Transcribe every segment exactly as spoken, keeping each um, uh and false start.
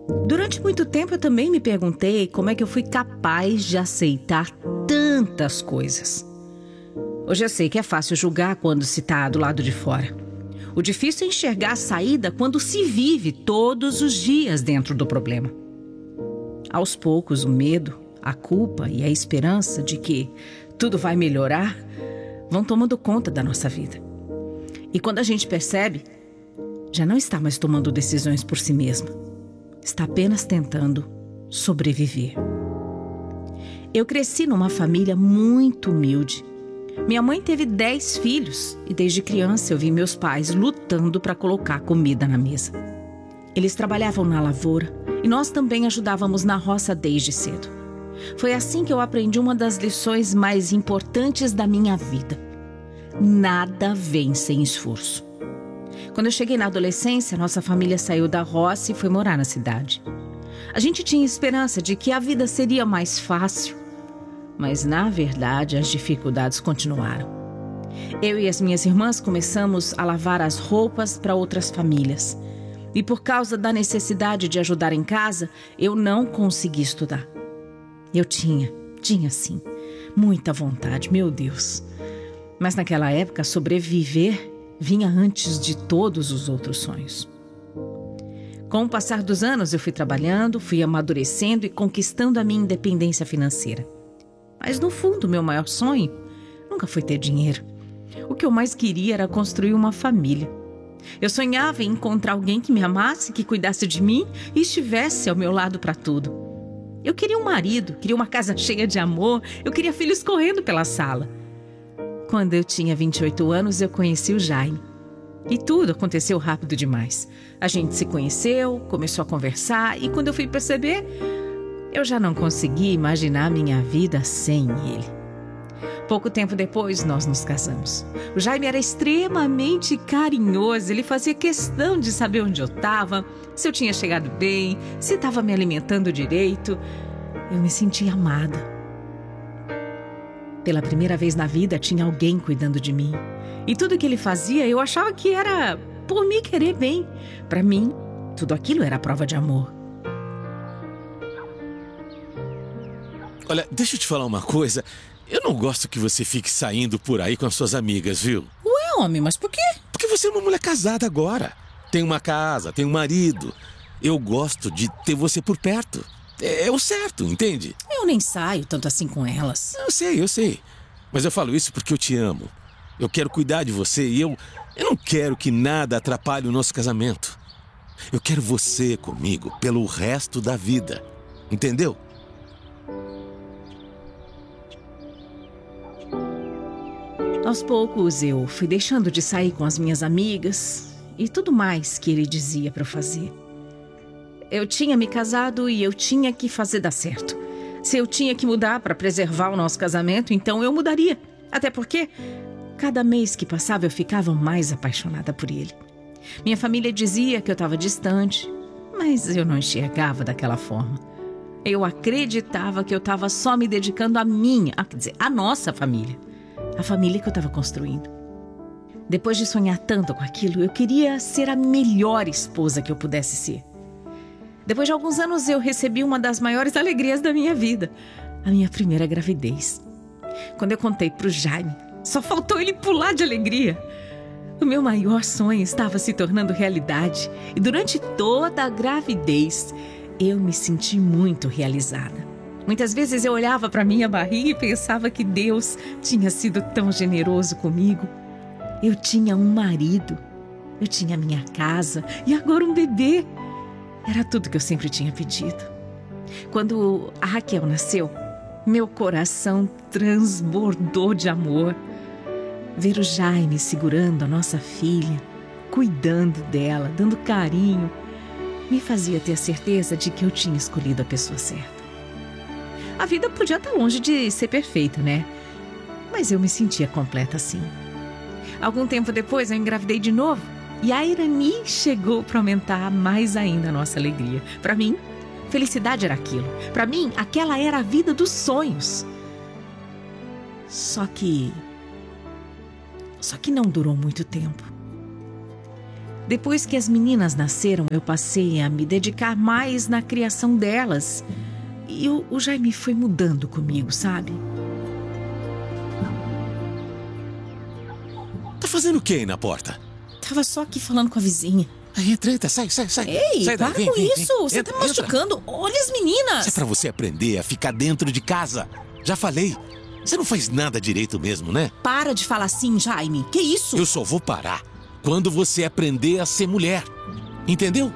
Durante muito tempo eu também me perguntei como é que eu fui capaz de aceitar tantas coisas. Hoje eu sei que é fácil julgar quando se está do lado de fora. O difícil é enxergar a saída quando se vive todos os dias dentro do problema. Aos poucos, o medo, a culpa e a esperança de que tudo vai melhorar vão tomando conta da nossa vida. E quando a gente percebe, já não está mais tomando decisões por si mesma. Está apenas tentando sobreviver. Eu cresci numa família muito humilde. Minha mãe teve dez filhos e desde criança eu vi meus pais lutando para colocar comida na mesa. Eles trabalhavam na lavoura e nós também ajudávamos na roça desde cedo. Foi assim que eu aprendi uma das lições mais importantes da minha vida. Nada vem sem esforço. Quando eu cheguei na adolescência, nossa família saiu da roça e foi morar na cidade. A gente tinha esperança de que a vida seria mais fácil, mas na verdade as dificuldades continuaram. Eu e as minhas irmãs começamos a lavar as roupas para outras famílias. E por causa da necessidade de ajudar em casa, eu não consegui estudar. Eu tinha, tinha sim, muita vontade, meu Deus. Mas naquela época, sobreviver vinha antes de todos os outros sonhos. Com o passar dos anos, eu fui trabalhando, fui amadurecendo e conquistando a minha independência financeira. Mas no fundo, meu maior sonho nunca foi ter dinheiro. O que eu mais queria era construir uma família. Eu sonhava em encontrar alguém que me amasse, que cuidasse de mim e estivesse ao meu lado para tudo. Eu queria um marido, queria uma casa cheia de amor, eu queria filhos correndo pela sala. Quando eu tinha vinte e oito anos, eu conheci o Jaime. E tudo aconteceu rápido demais. A gente se conheceu, começou a conversar e quando eu fui perceber, eu já não conseguia imaginar a minha vida sem ele. Pouco tempo depois, nós nos casamos. O Jaime era extremamente carinhoso, ele fazia questão de saber onde eu estava, se eu tinha chegado bem, se estava me alimentando direito. Eu me sentia amada. Pela primeira vez na vida, tinha alguém cuidando de mim. E tudo que ele fazia, eu achava que era por me querer bem. Para mim, tudo aquilo era prova de amor. Olha, deixa eu te falar uma coisa. Eu não gosto que você fique saindo por aí com as suas amigas, viu? Ué, homem, mas por quê? Porque você é uma mulher casada agora. Tem uma casa, tem um marido. Eu gosto de ter você por perto. É, é o certo, entende? Eu nem saio tanto assim com elas. Eu sei, eu sei. Mas eu falo isso porque eu te amo. Eu quero cuidar de você e eu... Eu não quero que nada atrapalhe o nosso casamento. Eu quero você comigo pelo resto da vida. Entendeu? Aos poucos eu fui deixando de sair com as minhas amigas e tudo mais que ele dizia para eu fazer. Eu tinha me casado e eu tinha que fazer dar certo. Se eu tinha que mudar para preservar o nosso casamento, então eu mudaria. Até porque cada mês que passava eu ficava mais apaixonada por ele. Minha família dizia que eu estava distante, mas eu não enxergava daquela forma. Eu acreditava que eu estava só me dedicando à minha, quer dizer, à nossa família. A família que eu estava construindo. Depois de sonhar tanto com aquilo, eu queria ser a melhor esposa que eu pudesse ser. Depois de alguns anos, eu recebi uma das maiores alegrias da minha vida. A minha primeira gravidez. Quando eu contei pro Jaime, só faltou ele pular de alegria. O meu maior sonho estava se tornando realidade. E durante toda a gravidez, eu me senti muito realizada. Muitas vezes eu olhava para minha barriga e pensava que Deus tinha sido tão generoso comigo. Eu tinha um marido, eu tinha minha casa e agora um bebê. Era tudo que eu sempre tinha pedido. Quando a Raquel nasceu, meu coração transbordou de amor. Ver o Jaime segurando a nossa filha, cuidando dela, dando carinho, me fazia ter a certeza de que eu tinha escolhido a pessoa certa. A vida podia estar longe de ser perfeita, né? Mas eu me sentia completa assim. Algum tempo depois eu engravidei de novo e a Irani chegou para aumentar mais ainda a nossa alegria. Para mim, felicidade era aquilo. Para mim, aquela era a vida dos sonhos. Só que... Só que não durou muito tempo. Depois que as meninas nasceram, eu passei a me dedicar mais na criação delas. E o, o Jaime foi mudando comigo, sabe? Tá fazendo o que aí na porta? Tava só aqui falando com a vizinha. Aí, entra, entra, sai, sai, sai. Ei, sai para daí, com vem, vem, isso! vem. Você Entra, tá machucando. entra. Olha as meninas! Isso é pra você aprender a ficar dentro de casa. Já falei. Você não faz nada direito mesmo, né? Para de falar assim, Jaime. Que isso? Eu só vou parar quando você aprender a ser mulher. Entendeu?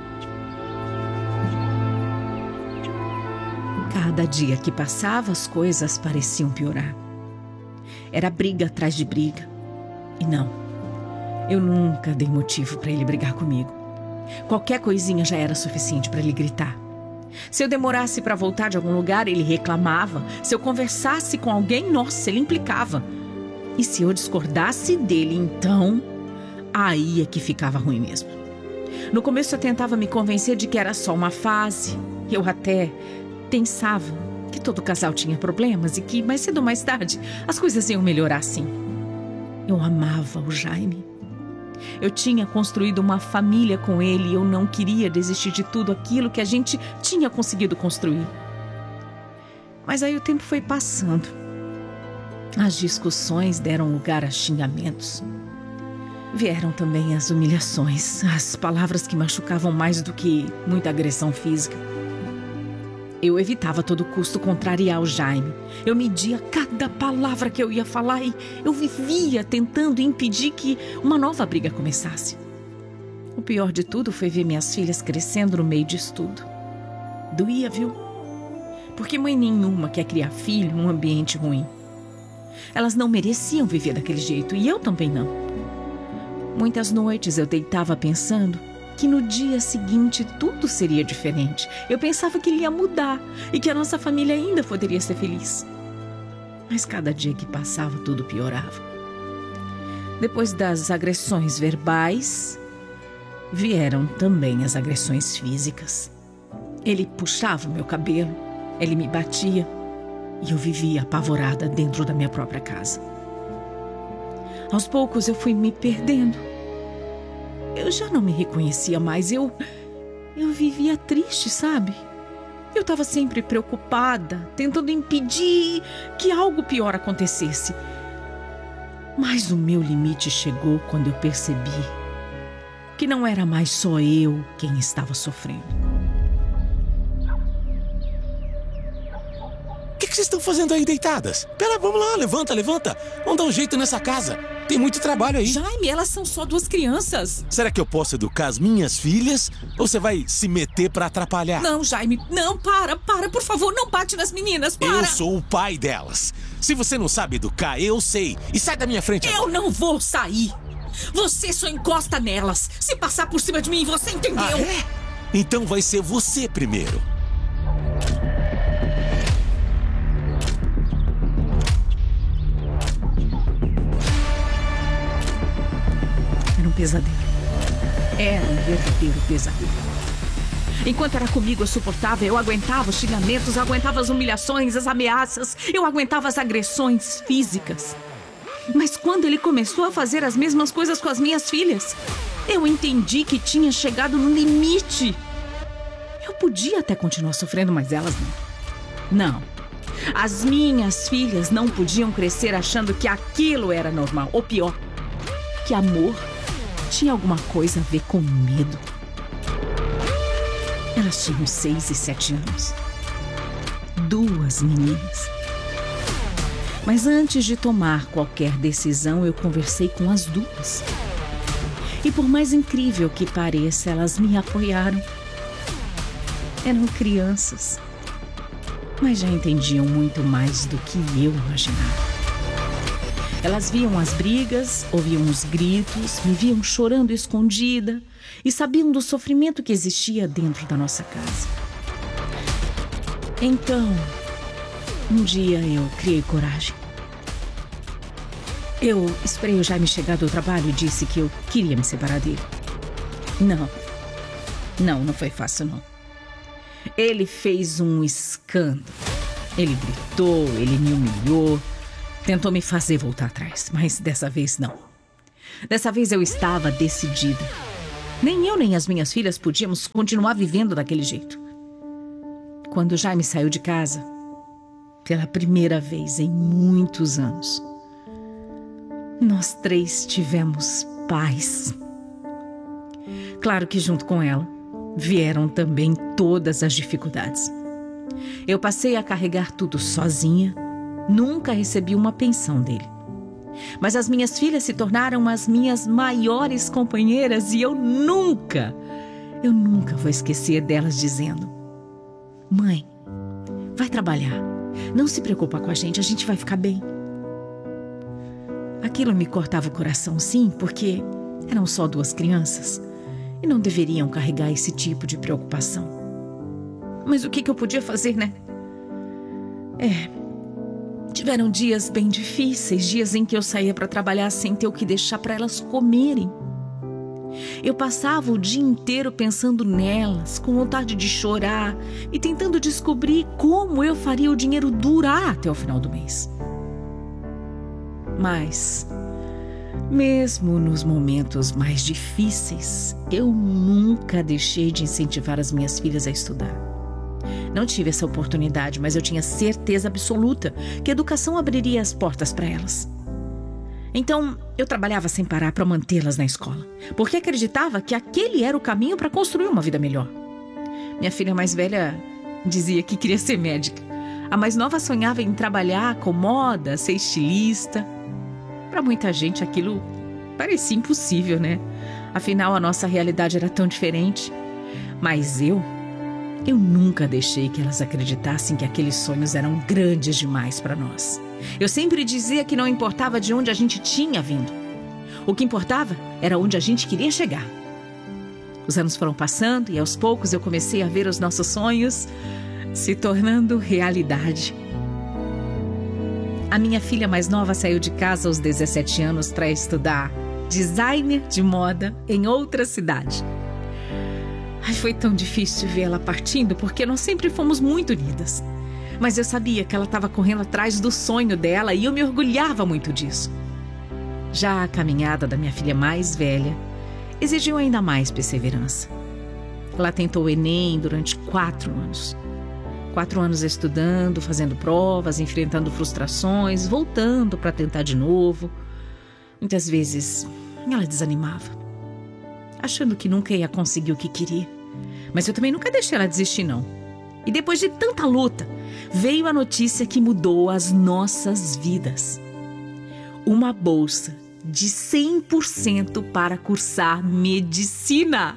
Cada dia que passava, as coisas pareciam piorar. Era briga atrás de briga. E não, eu nunca dei motivo para ele brigar comigo. Qualquer coisinha já era suficiente para ele gritar. Se eu demorasse para voltar de algum lugar, ele reclamava. Se eu conversasse com alguém, nossa, ele implicava. E se eu discordasse dele, então, aí é que ficava ruim mesmo. No começo eu tentava me convencer de que era só uma fase. Eu até pensava que todo casal tinha problemas e que mais cedo ou mais tarde as coisas iam melhorar sim. Eu amava o Jaime. Eu tinha construído uma família com ele e eu não queria desistir de tudo aquilo que a gente tinha conseguido construir. Mas aí o tempo foi passando. As discussões deram lugar a xingamentos. Vieram também as humilhações, as palavras que machucavam mais do que muita agressão física. Eu evitava a todo custo contrariar o Jaime. Eu media cada palavra que eu ia falar e eu vivia tentando impedir que uma nova briga começasse. O pior de tudo foi ver minhas filhas crescendo no meio disso tudo. Doía, viu? Porque mãe nenhuma quer criar filho num ambiente ruim. Elas não mereciam viver daquele jeito e eu também não. Muitas noites eu deitava pensando que no dia seguinte tudo seria diferente. Eu pensava que ele ia mudar e que a nossa família ainda poderia ser feliz. Mas cada dia que passava, tudo piorava. Depois das agressões verbais, vieram também as agressões físicas. Ele puxava o meu cabelo, ele me batia e eu vivia apavorada dentro da minha própria casa. Aos poucos eu fui me perdendo. Eu já não me reconhecia mais. Eu, eu vivia triste, sabe? Eu estava sempre preocupada, tentando impedir que algo pior acontecesse. Mas o meu limite chegou quando eu percebi que não era mais só eu quem estava sofrendo. O que, que vocês estão fazendo aí deitadas? Pera, vamos lá, levanta, levanta. Vamos dar um jeito nessa casa. Tem muito trabalho aí. Jaime, elas são só duas crianças. Será que eu posso educar as minhas filhas? Ou você vai se meter pra atrapalhar? Não, Jaime, não, para, para, por favor, não bate nas meninas, para. Eu sou o pai delas. Se você não sabe educar, eu sei. E sai da minha frente agora. Eu não vou sair. Você só encosta nelas. Se passar por cima de mim, você entendeu? Ah, é? Então vai ser você primeiro. Era um pesadelo. Era um verdadeiro pesadelo. Enquanto era comigo, eu suportava, eu aguentava os xingamentos, eu aguentava as humilhações, as ameaças, eu aguentava as agressões físicas. Mas quando ele começou a fazer as mesmas coisas com as minhas filhas, eu entendi que tinha chegado no limite. Eu podia até continuar sofrendo, mas elas não. Não. As minhas filhas não podiam crescer achando que aquilo era normal. Ou pior, que amor tinha alguma coisa a ver com medo. Elas tinham seis e sete anos. Duas meninas. Mas antes de tomar qualquer decisão, eu conversei com as duas. E por mais incrível que pareça, elas me apoiaram. Eram crianças, mas já entendiam muito mais do que eu imaginava. Elas viam as brigas, ouviam os gritos, me viam chorando escondida e sabiam do sofrimento que existia dentro da nossa casa. Então, um dia eu criei coragem. Eu esperei o Jaime chegar do trabalho e disse que eu queria me separar dele. Não, não, não foi fácil não. Ele fez um escândalo. Ele gritou, ele me humilhou, tentou me fazer voltar atrás, mas dessa vez não. Dessa vez eu estava decidida. Nem eu nem as minhas filhas podíamos continuar vivendo daquele jeito. Quando Jaime saiu de casa, pela primeira vez em muitos anos, nós três tivemos paz. Claro que junto com ela vieram também todas as dificuldades. Eu passei a carregar tudo sozinha, nunca recebi uma pensão dele. Mas as minhas filhas se tornaram as minhas maiores companheiras e eu nunca, eu nunca vou esquecer delas dizendo: mãe, vai trabalhar, não se preocupa com a gente, a gente vai ficar bem. Aquilo me cortava o coração, sim, porque eram só duas crianças e não deveriam carregar esse tipo de preocupação. Mas o que, que eu podia fazer, né? É, tiveram dias bem difíceis, dias em que eu saía para trabalhar sem ter o que deixar para elas comerem. Eu passava o dia inteiro pensando nelas, com vontade de chorar e tentando descobrir como eu faria o dinheiro durar até o final do mês. Mas, mesmo nos momentos mais difíceis, eu nunca deixei de incentivar as minhas filhas a estudar. Não tive essa oportunidade, mas eu tinha certeza absoluta que a educação abriria as portas para elas. Então, eu trabalhava sem parar para mantê-las na escola, porque acreditava que aquele era o caminho para construir uma vida melhor. Minha filha mais velha dizia que queria ser médica. A mais nova sonhava em trabalhar com moda, ser estilista. Para muita gente aquilo parecia impossível, né? Afinal, a nossa realidade era tão diferente. Mas eu, eu nunca deixei que elas acreditassem que aqueles sonhos eram grandes demais para nós. Eu sempre dizia que não importava de onde a gente tinha vindo. O que importava era onde a gente queria chegar. Os anos foram passando e aos poucos eu comecei a ver os nossos sonhos se tornando realidade. A minha filha mais nova saiu de casa aos dezessete anos para estudar designer de moda em outra cidade. Ai, foi tão difícil ver ela partindo porque nós sempre fomos muito unidas. Mas eu sabia que ela estava correndo atrás do sonho dela e eu me orgulhava muito disso. Já a caminhada da minha filha mais velha exigiu ainda mais perseverança. Ela tentou o Enem durante quatro anos. Quatro anos estudando, fazendo provas, enfrentando frustrações, voltando para tentar de novo. Muitas vezes ela desanimava, achando que nunca ia conseguir o que queria. Mas eu também nunca deixei ela desistir, não. E depois de tanta luta, veio a notícia que mudou as nossas vidas. Uma bolsa de cem por cento para cursar medicina.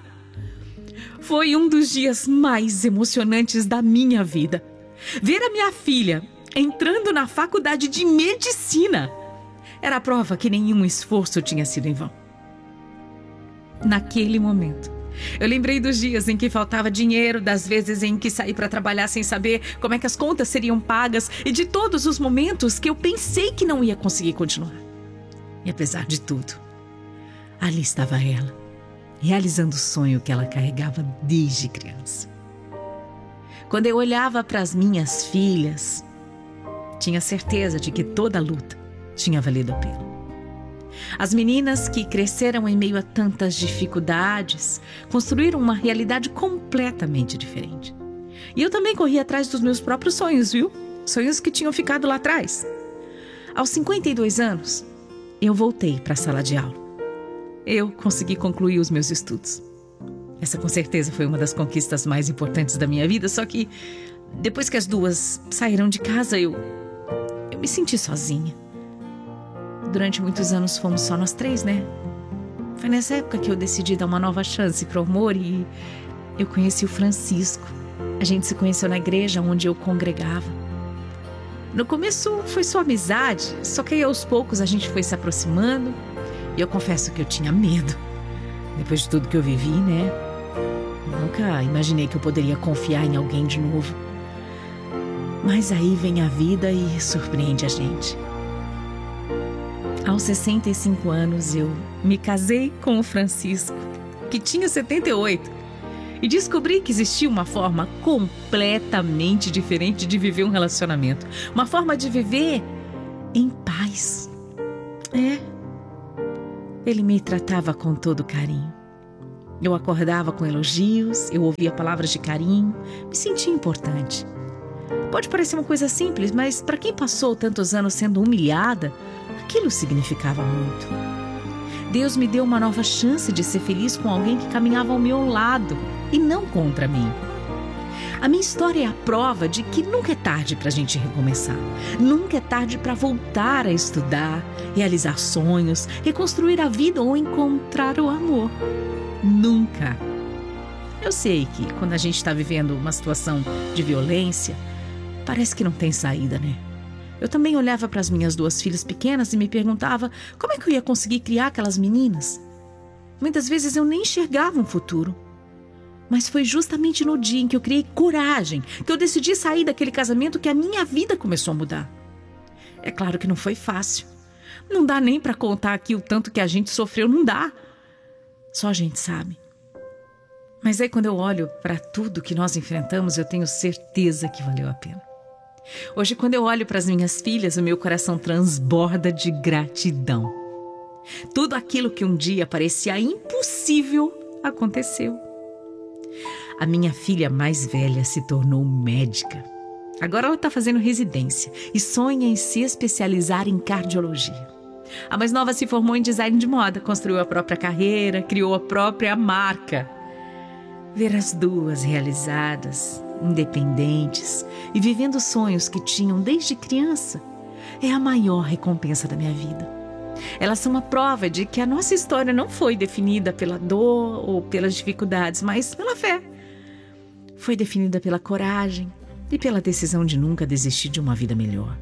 Foi um dos dias mais emocionantes da minha vida. Ver a minha filha entrando na faculdade de medicina era a prova que nenhum esforço tinha sido em vão. Naquele momento, eu lembrei dos dias em que faltava dinheiro, das vezes em que saí para trabalhar sem saber como é que as contas seriam pagas e de todos os momentos que eu pensei que não ia conseguir continuar. E apesar de tudo, ali estava ela, realizando o sonho que ela carregava desde criança. Quando eu olhava para as minhas filhas, tinha certeza de que toda a luta tinha valido a pena. As meninas que cresceram em meio a tantas dificuldades construíram uma realidade completamente diferente. E eu também corri atrás dos meus próprios sonhos, viu? Sonhos que tinham ficado lá atrás. Aos cinquenta e dois anos, eu voltei para a sala de aula. Eu consegui concluir os meus estudos. Essa com certeza foi uma das conquistas mais importantes da minha vida, só que depois que as duas saíram de casa, eu, eu me senti sozinha. Durante muitos anos fomos só nós três, né? Foi nessa época que eu decidi dar uma nova chance para o amor e eu conheci o Francisco. A gente se conheceu na igreja onde eu congregava. No começo foi só amizade, só que aí aos poucos a gente foi se aproximando e eu confesso que eu tinha medo. Depois de tudo que eu vivi, né? Nunca imaginei que eu poderia confiar em alguém de novo. Mas aí vem a vida e surpreende a gente. Aos sessenta e cinco anos, eu me casei com o Francisco, que tinha setenta e oito, e descobri que existia uma forma completamente diferente de viver um relacionamento. Uma forma de viver em paz. É. Ele me tratava com todo carinho. Eu acordava com elogios, eu ouvia palavras de carinho, me sentia importante. Pode parecer uma coisa simples, mas para quem passou tantos anos sendo humilhada, aquilo significava muito. Deus me deu uma nova chance de ser feliz com alguém que caminhava ao meu lado e não contra mim. A minha história é a prova de que nunca é tarde para a gente recomeçar. Nunca é tarde para voltar a estudar, realizar sonhos, reconstruir a vida ou encontrar o amor. Nunca. Eu sei que quando a gente está vivendo uma situação de violência, parece que não tem saída, né? Eu também olhava para as minhas duas filhas pequenas e me perguntava como é que eu ia conseguir criar aquelas meninas. Muitas vezes eu nem enxergava um futuro. Mas foi justamente no dia em que eu criei coragem, que eu decidi sair daquele casamento, que a minha vida começou a mudar. É claro que não foi fácil. Não dá nem para contar aqui o tanto que a gente sofreu, não dá. Só a gente sabe. Mas aí quando eu olho para tudo que nós enfrentamos, eu tenho certeza que valeu a pena. Hoje, quando eu olho para as minhas filhas, o meu coração transborda de gratidão. Tudo aquilo que um dia parecia impossível aconteceu. A minha filha mais velha se tornou médica. Agora ela está fazendo residência e sonha em se especializar em cardiologia. A mais nova se formou em design de moda, construiu a própria carreira, criou a própria marca. Ver as duas realizadas, independentes e vivendo sonhos que tinham desde criança é a maior recompensa da minha vida. Elas são uma prova de que a nossa história não foi definida pela dor ou pelas dificuldades, mas pela fé. Foi definida pela coragem e pela decisão de nunca desistir de uma vida melhor.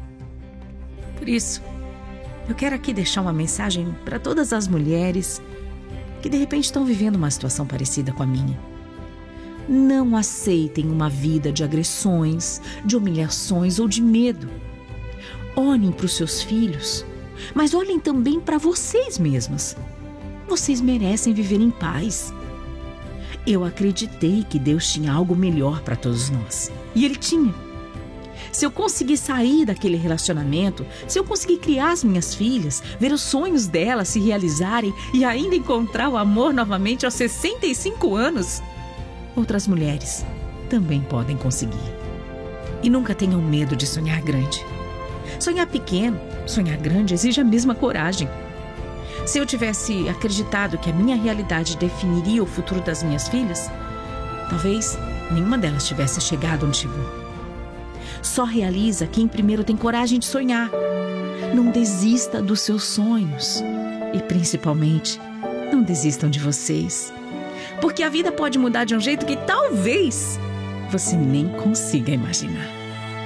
Por isso, eu quero aqui deixar uma mensagem para todas as mulheres que de repente estão vivendo uma situação parecida com a minha. Não aceitem uma vida de agressões, de humilhações ou de medo. Olhem para os seus filhos, mas olhem também para vocês mesmas. Vocês merecem viver em paz. Eu acreditei que Deus tinha algo melhor para todos nós. E Ele tinha. Se eu conseguir sair daquele relacionamento, se eu conseguir criar as minhas filhas, ver os sonhos delas se realizarem e ainda encontrar o amor novamente aos sessenta e cinco anos, outras mulheres também podem conseguir. E nunca tenham medo de sonhar grande. Sonhar pequeno, sonhar grande exige a mesma coragem. Se eu tivesse acreditado que a minha realidade definiria o futuro das minhas filhas, talvez nenhuma delas tivesse chegado onde chegou. Só realiza quem primeiro tem coragem de sonhar. Não desista dos seus sonhos. E principalmente, não desistam de vocês. Porque a vida pode mudar de um jeito que talvez você nem consiga imaginar.